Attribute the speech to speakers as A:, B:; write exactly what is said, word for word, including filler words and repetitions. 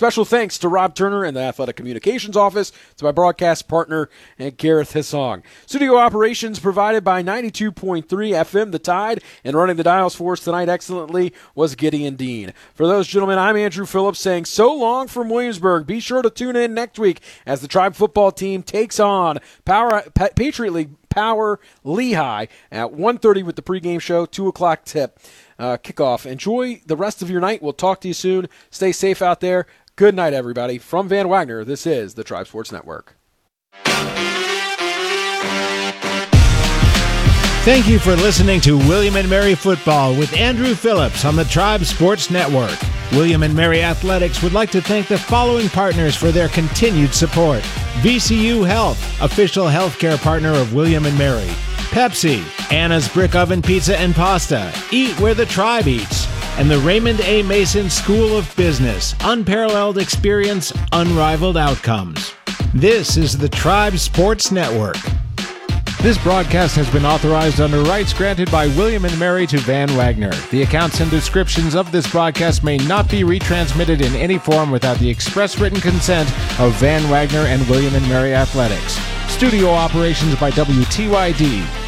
A: Special thanks to Rob Turner and the Athletic Communications Office, to my broadcast partner, and Gareth Hissong. Studio operations provided by ninety-two point three F M The Tide, and running the dials for us tonight excellently was Gideon Dean. For those gentlemen, I'm Andrew Phillips saying so long from Williamsburg. Be sure to tune in next week as the Tribe football team takes on Power pa- Patriot League Power Lehigh at one thirty with the pregame show, two o'clock tip uh, kickoff. Enjoy the rest of your night. We'll talk to you soon. Stay safe out there. Good night, everybody. From Van Wagner, this is the Tribe Sports Network.
B: Thank you for listening to William and Mary Football with Andrew Phillips on the Tribe Sports Network. William and Mary Athletics would like to thank the following partners for their continued support. V C U Health, official healthcare partner of William and Mary. Pepsi, Anna's Brick Oven Pizza and Pasta, Eat Where the Tribe Eats. And the Raymond A. Mason School of Business, unparalleled experience, unrivaled outcomes. This is the Tribe Sports Network. This broadcast has been authorized under rights granted by William and Mary to Van Wagner. The accounts and descriptions of this broadcast may not be retransmitted in any form without the express written consent of Van Wagner and William and Mary Athletics. Studio operations by W T Y D.